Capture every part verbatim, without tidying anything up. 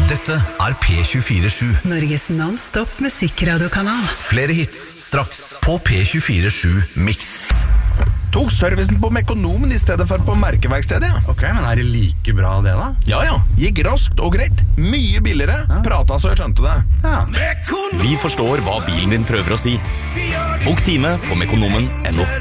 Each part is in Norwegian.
Dette er P tjuefire sju. Norges non-stop musikkradiokanal. Flere hits straks på P tjuefire sju Mix. Tok servicen på Mekonomen I stedet for på merkeverkstedet, ja. Ok, men er det like bra det da? Ja, ja. Gikk raskt og greit. Mye billigere. Ja. Prata så jeg skjønte det. Ja. Vi forstår hva bilen din prøver å si. Bok time på mekonomen punktum no.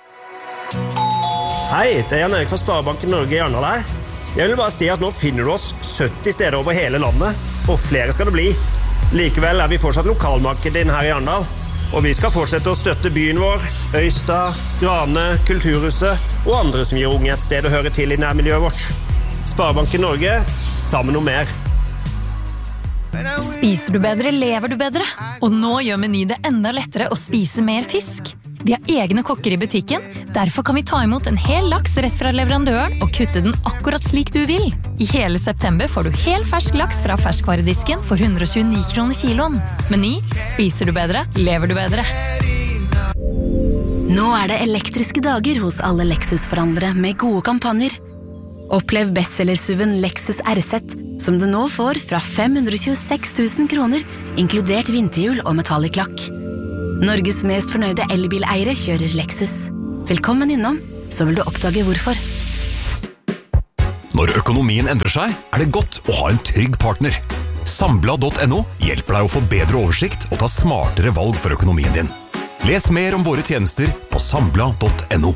Hei, det er Jan Erik fra Sparebanken Norge I Arendal her. Jeg vil bare si at nå finner du oss sytti steder over hele landet, og flere skal det bli. Likevel er vi fortsatt lokalmarkedet inn her I Arendal. Og vi skal fortsette å støtte byen vår, Øystad, Grane, Kulturhuset og andre som gir unge et sted å høre til I nærmiljøet vårt. Sparebanken Norge, sammen om mer. Spiser du bedre, lever du bedre. Og nå gjør Meny det enda lettere å spise mer fisk. Vi har egne kokker I butikken, derfor kan vi ta imot en hel laks rett fra leverandøren og kutte den akkurat slik du vil. I hele september får du hel fersk laks fra ferskvaredisken for hundre og tjueni kroner kiloen. Meny, spiser du bedre, lever du bedre. Nå er det elektriske dager hos alle Lexus-forhandlere med gode kampanjer. Opplev bestsellersuven Lexus R Z, som du nå får fra fem hundre og tjueseks tusen kroner, inkludert vinterhjul og metallic lakk. Norges mest fornøyde elbileiere kjører Lexus. Velkommen innom, så vil du oppdage hvorfor. Når økonomien endrer seg, er det godt å ha en trygg partner. Sambla punktum no hjelper deg å få bedre oversikt og ta smartere valg for økonomien din. Les mer om våre tjenester på sambla punktum no.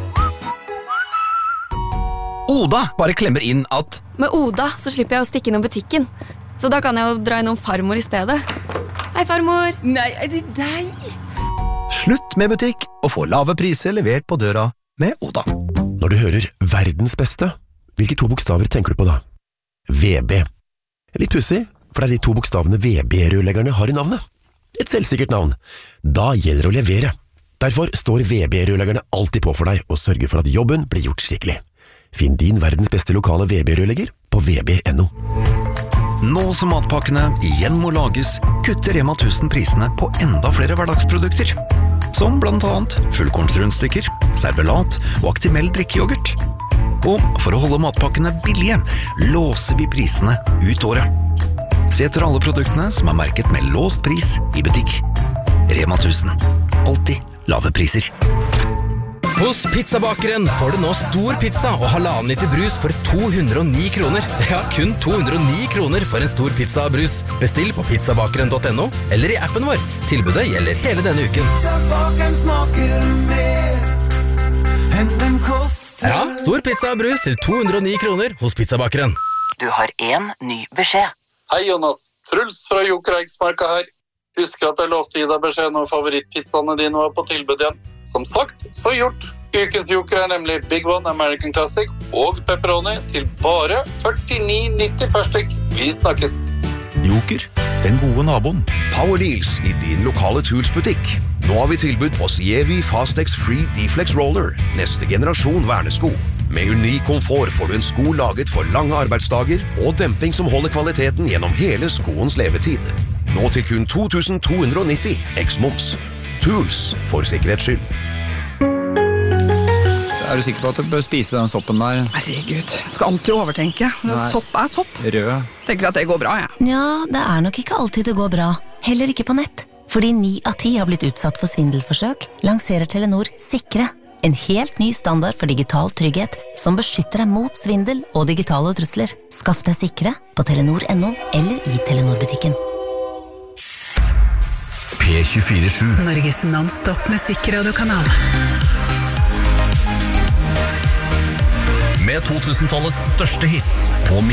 Oda bare klemmer inn at Med Oda så slipper jeg å stikke innom butikken. Så da kan jeg jo dra innom farmor I stedet. Hei, farmor! Nei, er det deg? slutt med butikk og få lave priser levert på døra med Oda. Når du hører verdens beste, hvilke to bokstaver tenker du på da? V B. Litt pussig, for det er de to bokstavene V B-rørleggerne har I navnet. Et selvsikkert navn. Da gjelder det å levere. Derfor står V B-rørleggerne alltid på for deg og sørger for at jobben blir gjort skikkelig. Finn din verdens beste lokale V B-rørlegger på v b punktum no. Nå som matpakkene igjen må lages, kutter Rema tusen prisene på enda flere hverdagsprodukter. Som blant annet fullkornsrundstykker, servelat og Actimel drikkejoghurt. Og for å holde matpakkene billige, låser vi prisene ut året. Se etter alle produktene som er merket med låst pris I butikk. Rema tusen. Alltid lave priser. Hos Pizzabakeren får du nå stor pizza og halvannen liter brus for to hundre og ni kroner. Ja, kun to hundre og ni kroner for en stor pizza og brus. Bestill på pizzabakeren punktum no eller I appen vår. Tilbudet gjelder hele denne uken. Pizzabakeren smaker mer enn den koster. Ja, stor pizza og brus til to hundre og ni kroner hos Pizzabakeren. Du har en ny beskjed. Hei Jonas, Truls fra Joker Eiksmarka her. Husker at jeg lovte å gi deg beskjed når favorittpizzaene dine var på tilbud igjen. Som sagt, så gjort. Ukens joker er nemlig Big One American Classic og pepperoni til bare førtini nitti per stykk. Vi snakkes. Joker, den gode naboen. Power Deals I din lokale Tools-butikk. Nå har vi tilbud på Sievi Fastex Free Deflex Roller, neste generasjon vernesko. Med unik komfort får du en sko laget for lange arbeidsdager og demping som holder kvaliteten gjennom hele skoens levetid. Nå til kun to tusen to hundre og nitti, eks-moms. Tools, for sikkerhets skyld. Er du sikker på at du bør spise den soppen der? Herregud, skal alltid overtenke. Sopp er sopp. Rød. Tenker at det går bra, ja. Ja, det er nok ikke alltid det går bra. Heller ikke på nett. Fordi ni av ti har blitt utsatt for svindelforsøk, lanserer Telenor Sikre. En helt ny standard for digital trygghet, som beskytter deg mot svindel og digitale trusler. Skaff deg Sikre på telenor punktum no eller I Telenor-butikken. P tjuefire sju. Norges non-stop musikkradiokanal. Med to tusen-tallets største hits